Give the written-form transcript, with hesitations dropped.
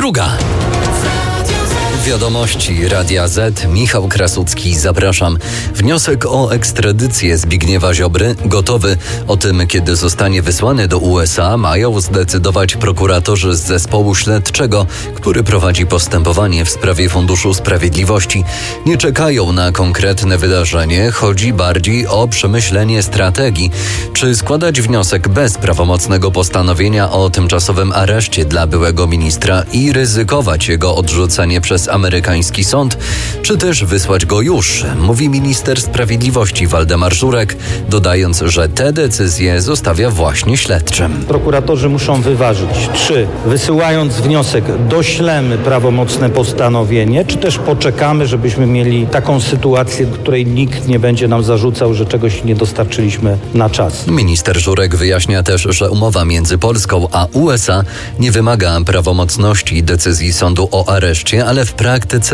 22. Wiadomości Radia Z. Michał Krasucki, zapraszam. Wniosek o ekstradycję Zbigniewa Ziobry gotowy. O tym, kiedy zostanie wysłany do USA, mają zdecydować prokuratorzy z zespołu śledczego, który prowadzi postępowanie w sprawie Funduszu Sprawiedliwości. Nie czekają na konkretne wydarzenie, chodzi bardziej o przemyślenie strategii. Czy składać wniosek bez prawomocnego postanowienia o tymczasowym areszcie dla byłego ministra i ryzykować jego odrzucenie przez amerykański sąd, czy też wysłać go już, mówi minister sprawiedliwości Waldemar Żurek, dodając, że te decyzje zostawia właśnie śledczym. Prokuratorzy muszą wyważyć, czy wysyłając wniosek doślemy prawomocne postanowienie, czy też poczekamy, żebyśmy mieli taką sytuację, w której nikt nie będzie nam zarzucał, że czegoś nie dostarczyliśmy na czas. Minister Żurek wyjaśnia też, że umowa między Polską a USA nie wymaga prawomocności decyzji sądu o areszcie, ale w praktyce